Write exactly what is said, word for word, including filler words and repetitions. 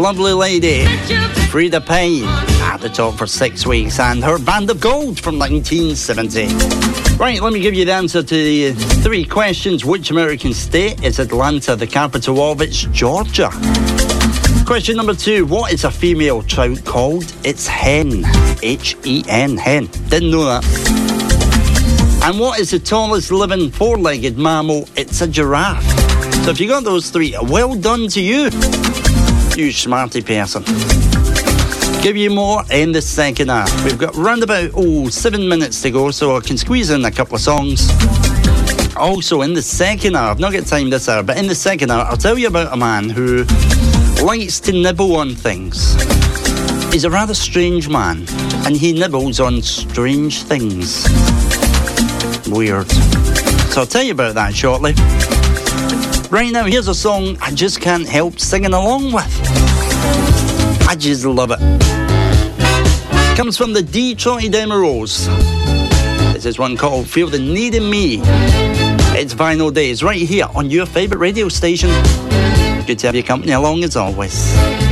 lovely lady Frida Payne at the top for six weeks, and her Band of Gold from nineteen seventy. Right, let me give you the answer to the three questions. Which American state is Atlanta the capital of? It's Georgia. Question number two. What is a female trout called? It's hen. H E N, hen. Didn't know that. And what is the tallest living four-legged mammal? It's a giraffe. So if you got those three, well done to you, you smarty person. Give you more in the second half. We've got round about, oh, seven minutes to go, so I can squeeze in a couple of songs. Also, in the second half, not got time this hour, but in the second half, I'll tell you about a man who likes to nibble on things. He's a rather strange man, and he nibbles on strange things. Weird. So I'll tell you about that shortly. Right now, here's a song I just can't help singing along with. I just love it. Comes from the Detroit Emeralds. This is one called Feel the Need in Me. It's Vinyl Days right here on your favourite radio station. Good to have your company along as always.